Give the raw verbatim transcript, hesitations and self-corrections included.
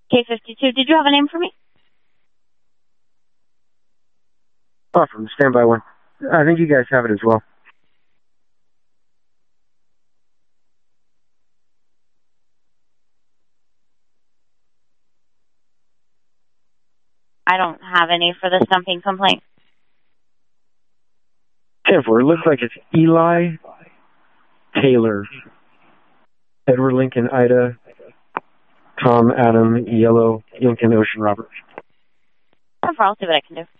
K fifty-two, did you have a name for me? Oh, from the standby one. I think you guys have it as well. I don't have any for the stumping complaint. ten four, it looks like it's Eli Taylor. Edward Lincoln, Ida, Tom, Adam, Yellow, Lincoln, Ocean, Robert. ten four, I'll see what I can do.